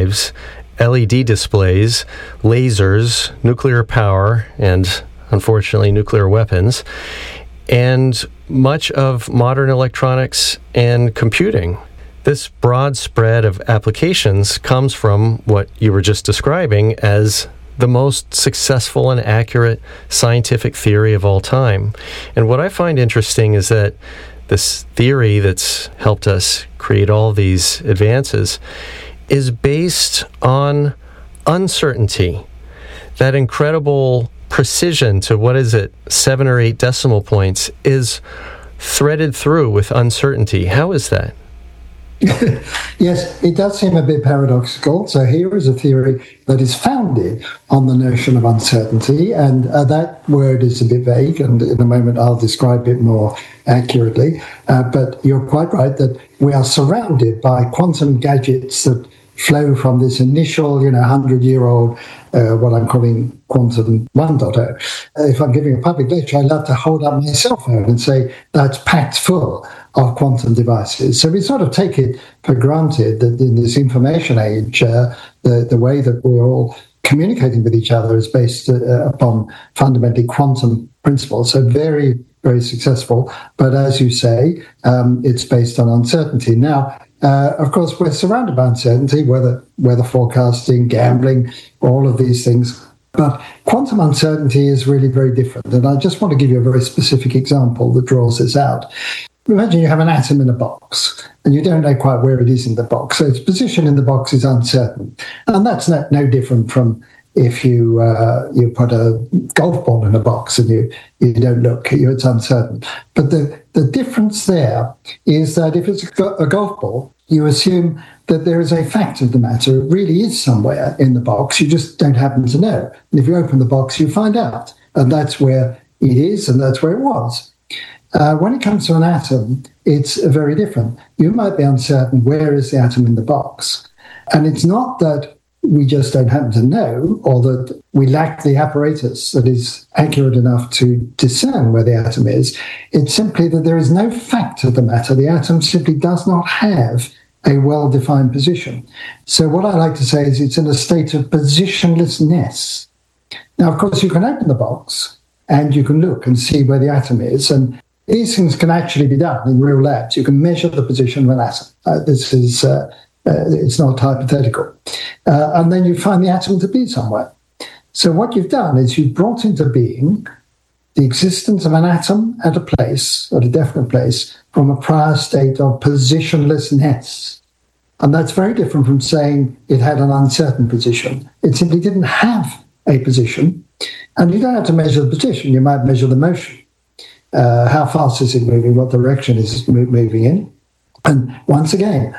drives, LED displays, lasers, nuclear power, and unfortunately nuclear weapons, and much of modern electronics and computing. This broad spread of applications comes from what you were just describing as the most successful and accurate scientific theory of all time. And what I find interesting is that this theory that's helped us create all these advances is based on uncertainty. That incredible precision to, 7 or 8 decimal points is threaded through with uncertainty. How is that? Yes, it does seem a bit paradoxical. So here is a theory that is founded on the notion of uncertainty, and that word is a bit vague, and in a moment I'll describe it more accurately. But you're quite right that we are surrounded by quantum gadgets that flow from this initial, 100-year-old, what I'm calling quantum 1.0. If I'm giving a public lecture, I love to hold up my cell phone and say that's packed full of quantum devices. So we sort of take it for granted that in this information age, the way that we're all communicating with each other is based upon fundamentally quantum principles. So very, very successful. But as you say, it's based on uncertainty. Now, of course, we're surrounded by uncertainty, weather forecasting, gambling, all of these things. But quantum uncertainty is really very different. And I just want to give you a very specific example that draws this out. Imagine you have an atom in a box, and you don't know quite where it is in the box. So its position in the box is uncertain. And that's no different from if you put a golf ball in a box and you don't look, it's uncertain. But the difference there is that if it's a golf ball, you assume that there is a fact of the matter. It really is somewhere in the box. You just don't happen to know. And if you open the box, you find out. And that's where it is, and that's where it was. When it comes to an atom, it's very different. You might be uncertain where is the atom in the box. And it's not that we just don't happen to know, or that we lack the apparatus that is accurate enough to discern where the atom is. It's simply that there is no fact of the matter. The atom simply does not have a well-defined position. So what I like to say is it's in a state of positionlessness. Now, of course, you can open the box and you can look and see where the atom is, and these things can actually be done in real labs. You can measure the position of an atom. This is it's not hypothetical. And then you find the atom to be somewhere. So what you've done is you've brought into being the existence of an atom at a place, at a definite place, from a prior state of positionlessness. And that's very different from saying it had an uncertain position. It simply didn't have a position. And you don't have to measure the position. You might measure the motion. How fast is it moving? What direction is it moving in? And once again,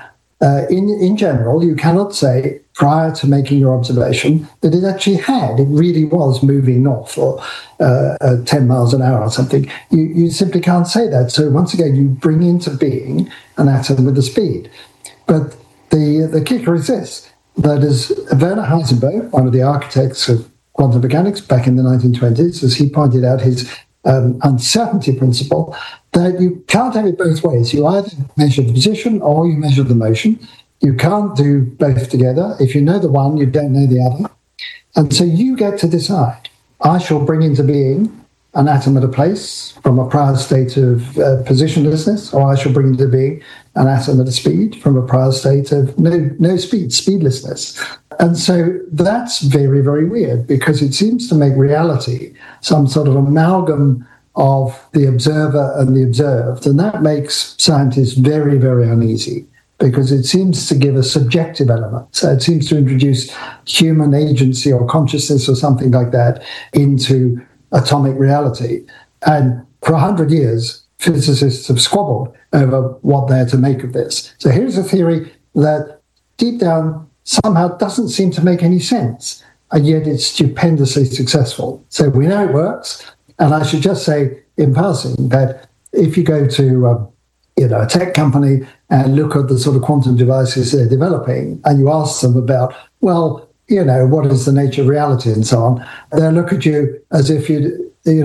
in general, you cannot say prior to making your observation that it actually had. It really was moving north or 10 miles an hour or something. You simply can't say that. So once again, you bring into being an atom with a speed. But the kicker is this, that as Werner Heisenberg, one of the architects of quantum mechanics back in the 1920s, as he pointed out, his uncertainty principle, that you can't have it both ways. You either measure the position or you measure the motion. You can't do both together. If you know the one, you don't know the other. And so you get to decide. I shall bring into being an atom at a place from a prior state of positionlessness, or I shall bring into being an atom at a speed from a prior state of no speed, speedlessness. And so that's very, very weird, because it seems to make reality some sort of amalgam of the observer and the observed. And that makes scientists very, very uneasy, because it seems to give a subjective element. So it seems to introduce human agency or consciousness or something like that into atomic reality. And for 100 years, physicists have squabbled over what they're to make of this. So here's a theory that deep down somehow doesn't seem to make any sense, and yet it's stupendously successful. So we know it works. And I should just say in passing that if you go to a tech company and look at the sort of quantum devices they're developing, and you ask them about, well, what is the nature of reality and so on, they'll look at you as if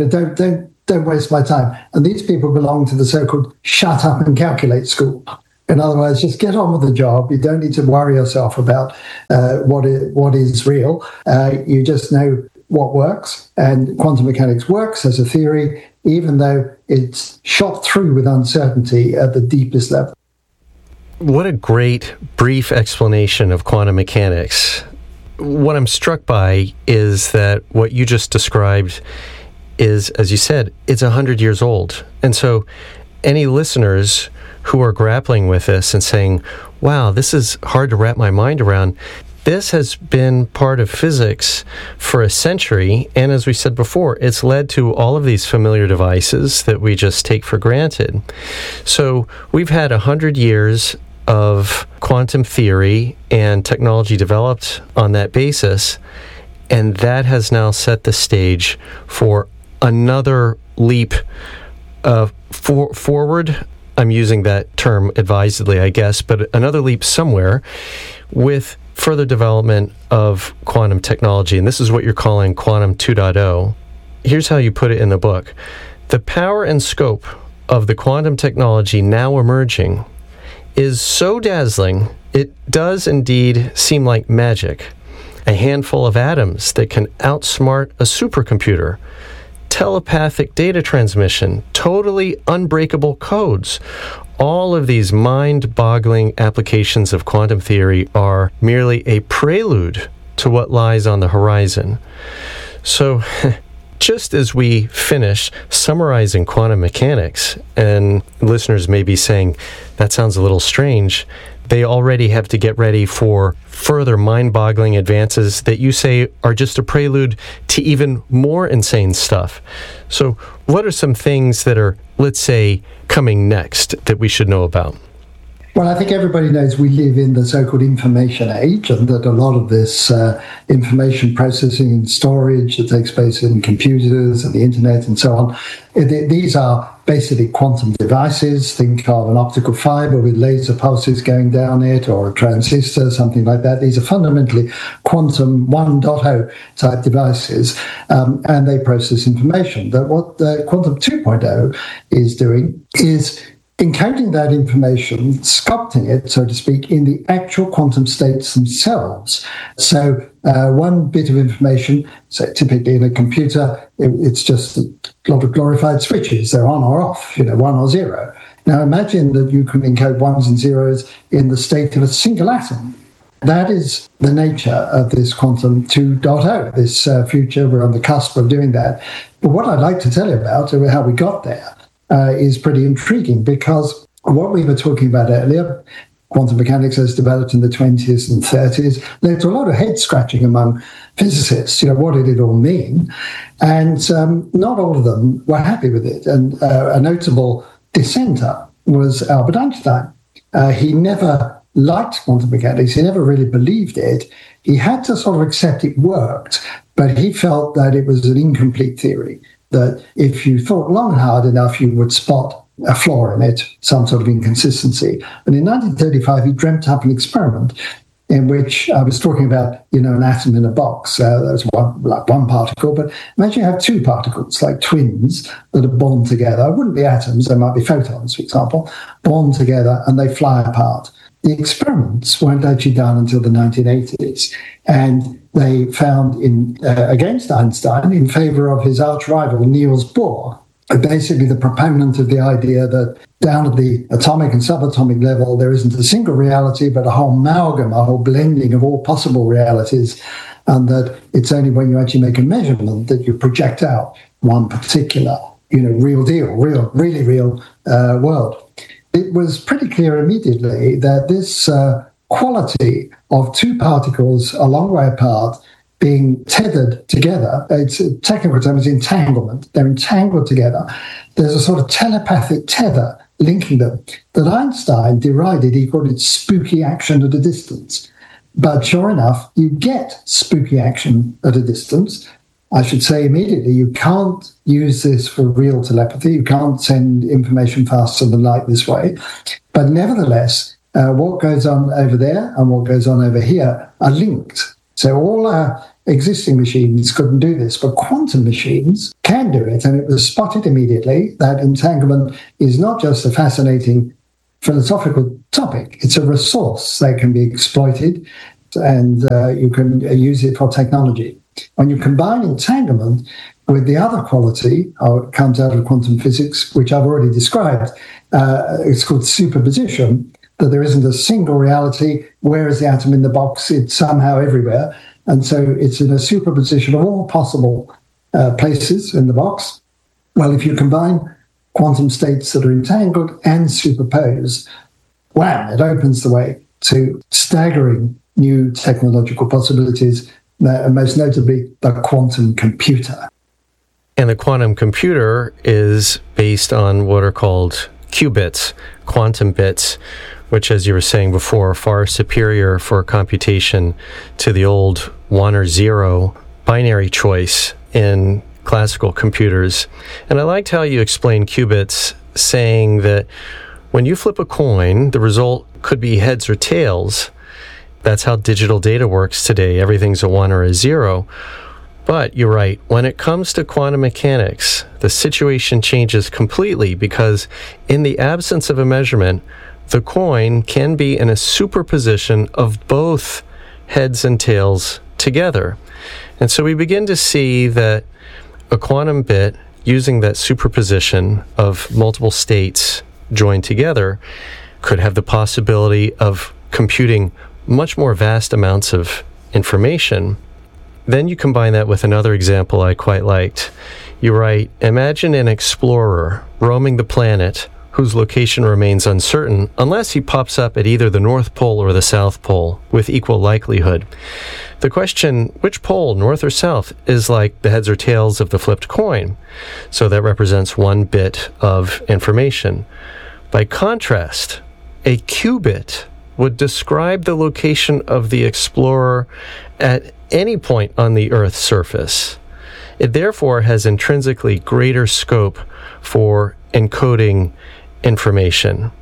don't waste my time. And these people belong to the so-called shut up and calculate school, In other words, just get on with the job. You don't need to worry yourself about what is real. You just know what works, and quantum mechanics works as a theory, even though it's shot through with uncertainty at the deepest level. What a great brief explanation of quantum mechanics. What I'm struck by is that what you just described is, as you said, it's 100 years old. And so any listeners who are grappling with this and saying, wow, this is hard to wrap my mind around, this has been part of physics for a century, and as we said before, it's led to all of these familiar devices that we just take for granted. So we've had 100 years of quantum theory and technology developed on that basis, and that has now set the stage for another leap forward. I'm using that term advisedly, I guess, but another leap somewhere with further development of quantum technology. And this is what you're calling quantum 2.0. Here's how you put it in the book. The power and scope of the quantum technology now emerging is so dazzling, it does indeed seem like magic. A handful of atoms that can outsmart a supercomputer, telepathic data transmission, totally unbreakable codes. All of these mind-boggling applications of quantum theory are merely a prelude to what lies on the horizon. So, just as we finish summarizing quantum mechanics, and listeners may be saying, that sounds a little strange, they already have to get ready for further mind-boggling advances that you say are just a prelude to even more insane stuff. So what are some things that are, let's say, coming next that we should know about? Well, I think everybody knows we live in the so-called information age, and that a lot of this information processing and storage that takes place in computers and the internet and so on, these are basically quantum devices. Think of an optical fiber with laser pulses going down it, or a transistor, something like that. These are fundamentally quantum 1.0 type devices, and they process information. But what quantum 2.0 is doing is encoding that information, sculpting it, so to speak, in the actual quantum states themselves. So one bit of information, so typically in a computer, it's just a lot of glorified switches. They're on or off, 1 or 0. Now imagine that you can encode ones and zeros in the state of a single atom. That is the nature of this quantum 2.0, this future. We're on the cusp of doing that. But what I'd like to tell you about how we got there is pretty intriguing, because what we were talking about earlier, quantum mechanics has developed in the 20s and 30s, led to a lot of head scratching among physicists. What did it all mean? And not all of them were happy with it. And a notable dissenter was Albert Einstein. He never liked quantum mechanics. He never really believed it. He had to sort of accept it worked, but he felt that it was an incomplete theory, that if you thought long and hard enough, you would spot a flaw in it, some sort of inconsistency. And in 1935, he dreamt up an experiment in which I was talking about, an atom in a box. There's one particle, but imagine you have two particles, like twins, that are born together. It wouldn't be atoms, they might be photons, for example, born together, and they fly apart. The experiments weren't actually done until the 1980s, and they found against Einstein in favor of his arch rival Niels Bohr, basically the proponent of the idea that down at the atomic and subatomic level, there isn't a single reality, but a whole amalgam, a whole blending of all possible realities, and that it's only when you actually make a measurement that you project out one particular, really real world. It was pretty clear immediately that this quality of two particles a long way apart being tethered together, its technical term is entanglement, they're entangled together, there's a sort of telepathic tether linking them, that Einstein derided. He called it spooky action at a distance. But sure enough, you get spooky action at a distance. I should say immediately, you can't use this for real telepathy. You can't send information faster than light this way. But nevertheless, what goes on over there and what goes on over here are linked. So all our existing machines couldn't do this, but quantum machines can do it. And it was spotted immediately that entanglement is not just a fascinating philosophical topic. It's a resource that can be exploited, and you can use it for technology. When you combine entanglement with the other quality, it comes out of quantum physics, which I've already described. It's called superposition, that there isn't a single reality. Where is the atom in the box? It's somehow everywhere. And so it's in a superposition of all possible places in the box. Well, if you combine quantum states that are entangled and superposed, wham, it opens the way to staggering new technological possibilities, most notably the quantum computer. And the quantum computer is based on what are called qubits, quantum bits, which, as you were saying before, are far superior for computation to the old 1 or 0 binary choice in classical computers. And I liked how you explained qubits, saying that when you flip a coin, the result could be heads or tails. That's how digital data works today. Everything's a 1 or a 0. But you're right, when it comes to quantum mechanics, the situation changes completely, because in the absence of a measurement, the coin can be in a superposition of both heads and tails together. And so we begin to see that a quantum bit, using that superposition of multiple states joined together, could have the possibility of computing much more vast amounts of information. Then you combine that with another example I quite liked. You write, imagine an explorer roaming the planet whose location remains uncertain unless he pops up at either the North Pole or the South Pole with equal likelihood. The question, which pole, north or south, is like the heads or tails of the flipped coin. So that represents one bit of information. By contrast, a qubit would describe the location of the explorer at any point on the Earth's surface. It therefore has intrinsically greater scope for encoding information.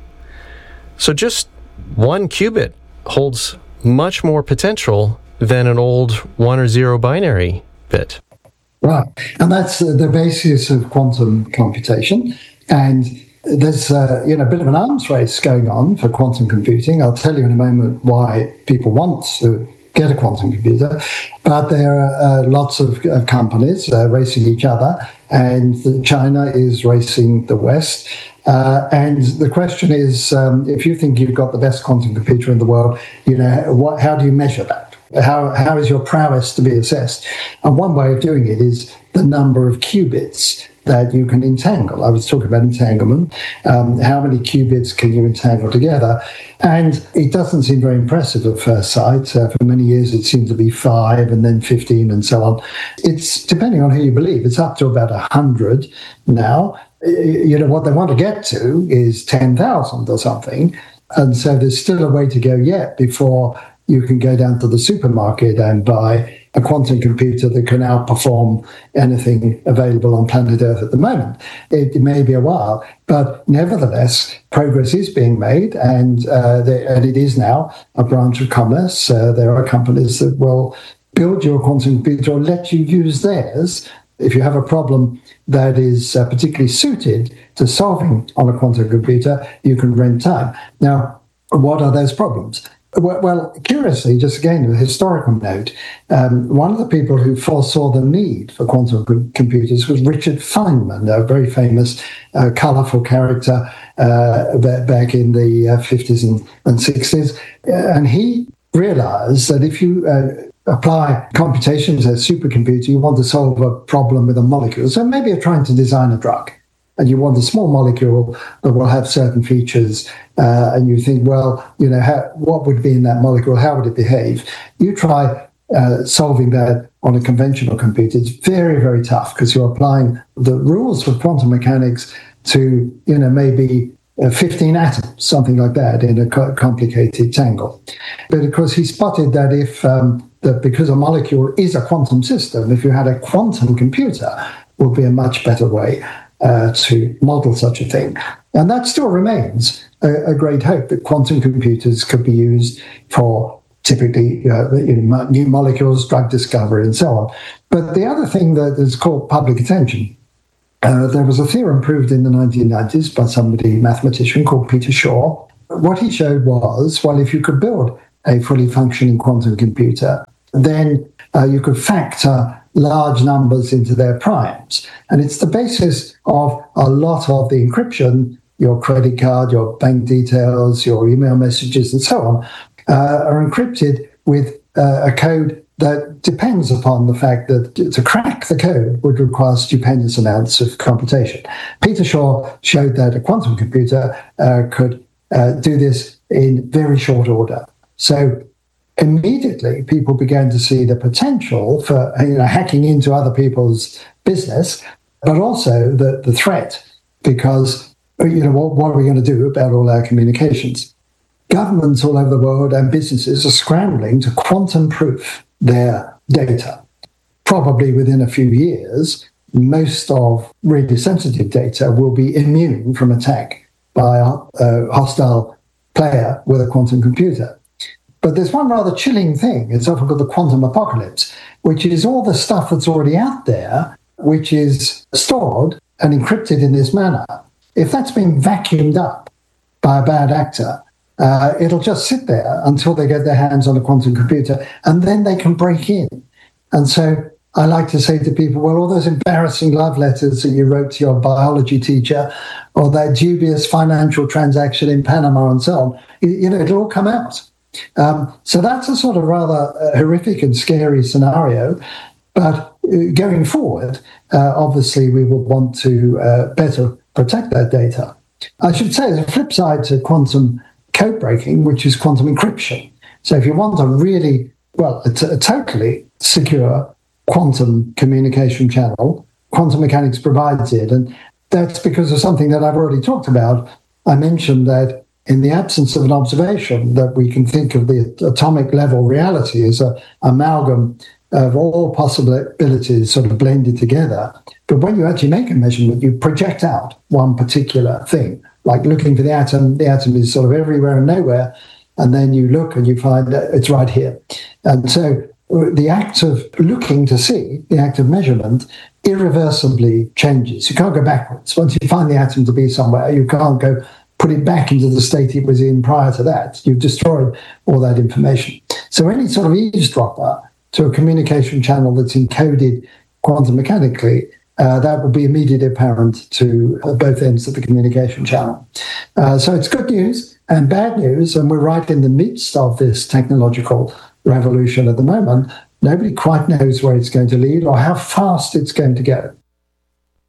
So just one qubit holds much more potential than an old 1 or 0 binary bit. Right. And that's the basis of quantum computation. And there's a bit of an arms race going on for quantum computing. I'll tell you in a moment why people want to get a quantum computer. But there are lots of companies racing each other, and China is racing the West. And the question is, if you think you've got the best quantum computer in the world, how do you measure that? How is your prowess to be assessed? And one way of doing it is the number of qubits that you can entangle. I was talking about entanglement. How many qubits can you entangle together? And it doesn't seem very impressive at first sight. For many years, it seemed to be 5 and then 15 and so on. It's, depending on who you believe, it's up to about 100 now. What they want to get to is 10,000 or something. And so there's still a way to go yet before you can go down to the supermarket and buy a quantum computer that can outperform anything available on planet Earth at the moment. It may be a while, but nevertheless, progress is being made, and it is now a branch of commerce. There are companies that will build your quantum computer or let you use theirs. If you have a problem that is particularly suited to solving on a quantum computer, you can rent time. Now, what are those problems? Well, curiously, just again, a historical note, one of the people who foresaw the need for quantum computers was Richard Feynman, a very famous, colourful character back in the 50s and 60s. And he realised that if you apply computation to a supercomputer, you want to solve a problem with a molecule. So maybe you're trying to design a drug, and you want a small molecule that will have certain features, and you think, well, what would be in that molecule? How would it behave? You try solving that on a conventional computer. It's very, very tough because you're applying the rules of quantum mechanics to, maybe 15 atoms, something like that, in a complicated tangle. But of course, he spotted that that because a molecule is a quantum system, if you had a quantum computer, would be a much better way to model such a thing. And that still remains a great hope, that quantum computers could be used for typically new molecules, drug discovery, and so on. But the other thing that has caught public attention, there was a theorem proved in the 1990s by somebody, mathematician called Peter Shor, what he showed was, well, if you could build a fully functioning quantum computer, then you could factor large numbers into their primes. And it's the basis of a lot of the encryption, your credit card, your bank details, your email messages, and so on, are encrypted with a code that depends upon the fact that to crack the code would require stupendous amounts of computation. Peter Shor showed that a quantum computer could do this in very short order. So immediately people began to see the potential for hacking into other people's business, but also the threat, because what are we going to do about all our communications? Governments all over the world and businesses are scrambling to quantum-proof their data. Probably within a few years, most of really sensitive data will be immune from attack by a hostile player with a quantum computer. But there's one rather chilling thing. It's often called the quantum apocalypse, which is all the stuff that's already out there, which is stored and encrypted in this manner. If that's been vacuumed up by a bad actor, it'll just sit there until they get their hands on a quantum computer, and then they can break in. And so I like to say to people, well, all those embarrassing love letters that you wrote to your biology teacher, or that dubious financial transaction in Panama and so on, it'll all come out. So that's a sort of rather horrific and scary scenario. But going forward, obviously, we will want to better protect that data. I should say there's a flip side to quantum code breaking, which is quantum encryption. So if you want a really, a totally secure quantum communication channel, quantum mechanics provides it. And that's because of something that I've already talked about. I mentioned that in the absence of an observation, that we can think of the atomic level reality as an amalgam of all possibilities sort of blended together. But when you actually make a measurement, you project out one particular thing. Like looking for the atom is sort of everywhere and nowhere, and then you look and you find that it's right here. And so the act of looking to see, the act of measurement, irreversibly changes. You can't go backwards. Once you find the atom to be somewhere, you can't go put it back into the state it was in prior to that. You've destroyed all that information. So any sort of eavesdropper to a communication channel that's encoded quantum mechanically, that will be immediately apparent to both ends of the communication channel. So it's good news and bad news, and we're right in the midst of this technological revolution at the moment. Nobody quite knows where it's going to lead or how fast it's going to go.